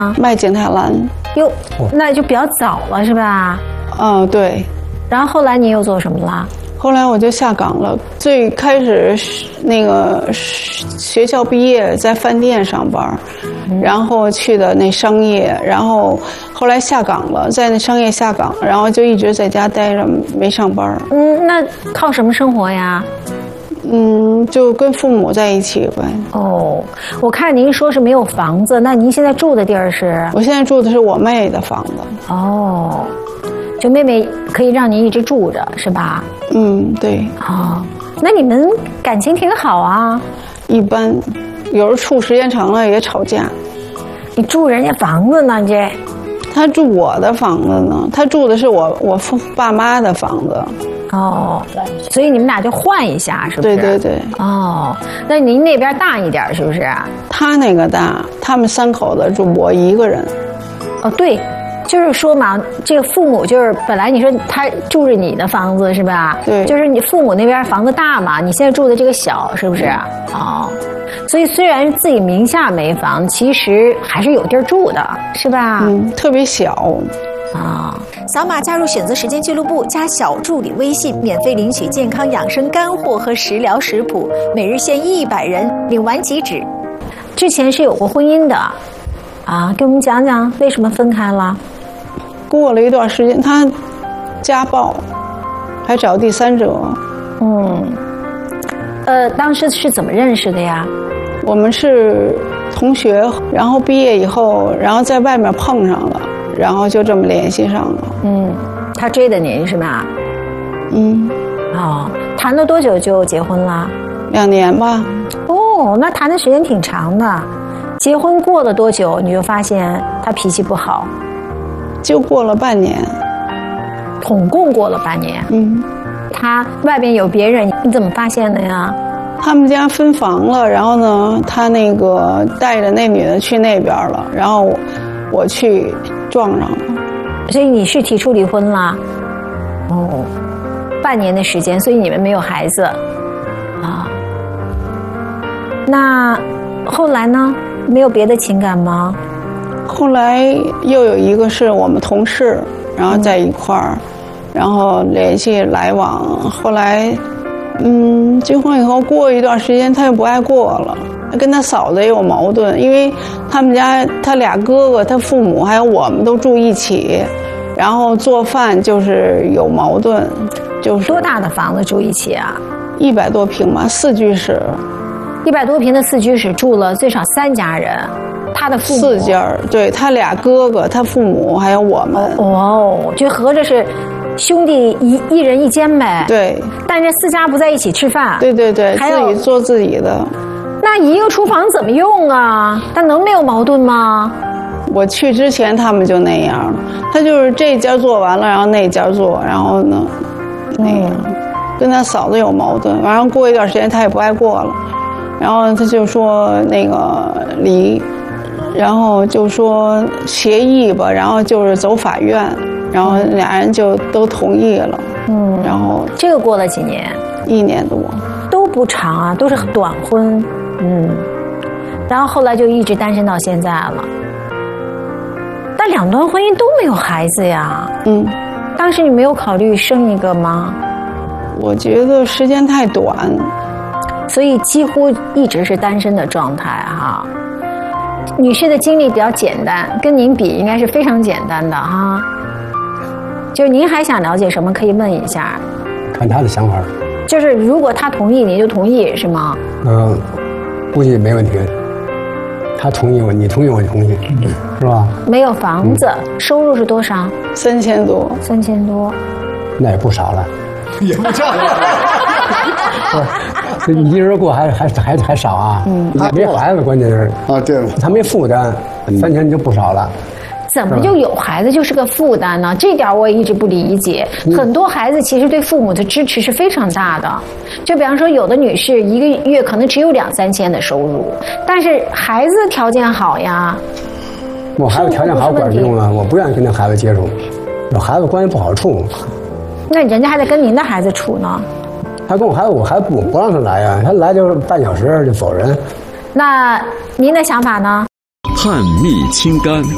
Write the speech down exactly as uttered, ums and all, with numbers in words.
卖景泰蓝。 哟，那就比较早了是吧？ 嗯，对。 然后后来你又做什么了？ 后来我就下岗了。最开始那个学校毕业在饭店上班，然后去的那商业，然后后来下岗了，在那商业下岗，然后就一直在家待着，没上班。 嗯，那靠什么生活呀？ 嗯，就跟父母在一起呗。 哦，我看您说是没有房子，那您现在住的地儿是？ 我现在住的是我妹的房子。 哦，就妹妹可以让您一直住着，是吧？ 嗯，对。 哦，那你们感情挺好啊？ 一般，有时候处时间长了也吵架。 你住人家房子呢，你这？ 他住我的房子呢，他住的是我我父爸妈的房子。 哦，所以你们俩就换一下，是不是？ 对对对。 哦，那您那边大一点，是不是？ 他那个大，他们三口子住我一个人。 哦，对，就是说嘛，这个父母就是本来你说他住着你的房子是吧？ 对。 就是你父母那边房子大嘛，你现在住的这个小，是不是？哦，所以虽然自己名下没房，其实还是有地儿住的，是吧？ 嗯，特别小。 啊、 哦，扫码加入选择时间俱乐部，加小助理微信，免费领取健康养生干货和食疗食谱，每日限一百人，领完即止。 之前是有过婚姻的，啊，给我们讲讲为什么分开了？ 过了一段时间，他家暴，还找第三者。 嗯，呃，当时是怎么认识的呀？ 我们是同学，然后毕业以后，然后在外面碰上了。然后就这么联系上了。 嗯，他追的您是吧？ 嗯。 哦，谈了多久就结婚了？ 两年吧。 哦，那谈的时间挺长的。结婚过了多久你就发现他脾气不好？ 就过了半年。 统共过了半年。 嗯。 他外边有别人，你怎么发现的呀？ 他们家分房了，然后呢，他那个带着那女的去那边了，然后我。我去撞上了， 所以你是提出离婚了？哦，半年的时间，所以你们没有孩子啊？那后来呢？没有别的情感吗？ 后来又有一个是我们同事，然后在一块儿，嗯、然后联系来往。后来，嗯，结婚以后过一段时间，他又不爱过了。跟他嫂子也有矛盾，因为他们家他俩哥哥、他父母还有我们都住一起，然后做饭就是有矛盾，就是多大的房子住一起啊？ 一百多平吧，四居室。 一百多平的四居室住了最少三家人，他的父母四家，对他俩哥哥、他父母还有我们。 哦，就合着是兄弟一一人一间呗。 对。 但这四家不在一起吃饭。 对对对，自己做自己的。 那一个厨房怎么用啊？他能没有矛盾吗？ 我去之前他们就那样，他就是这家做完了，然后那家做，然后呢，那样，嗯、跟他嫂子有矛盾。完了过一段时间他也不爱过了，然后他就说那个离，然后就说协议吧，然后就是走法院，然后俩人就都同意了。嗯，然后这个过了几年？ 一年多。 都不长啊，都是短婚。嗯，然后后来就一直单身到现在了。但两段婚姻都没有孩子呀。 嗯， 当时你没有考虑生一个吗？ 我觉得时间太短， 所以几乎一直是单身的状态哈。女士的经历比较简单，跟您比应该是非常简单的哈。就是您还想了解什么，可以问一下。 看他的想法。 就是如果他同意，你就同意是吗？ 嗯。估计没问题，他同意我，你同意我同意，是吧？ 没有房子，嗯、收入是多少？ 三千多。 三千多， 那也不少了。 也不少了。 不是，你一人过还还还还少啊？嗯，没孩子，关键是啊，对， 他没负担，三千就不少了。 怎么就有孩子就是个负担呢？这点我也一直不理解。嗯、很多孩子其实对父母的支持是非常大的。就比方说，有的女士一个月可能只有两三千的收入，但是孩子条件好呀。 我孩子条件好管什么用啊？我不愿意跟那孩子接触，我孩子关系不好处。 那人家还得跟您的孩子处呢。 他跟我孩子，我孩子不不让他来呀、啊，他来就是半小时就走人。 那您的想法呢？ 探秘清肝。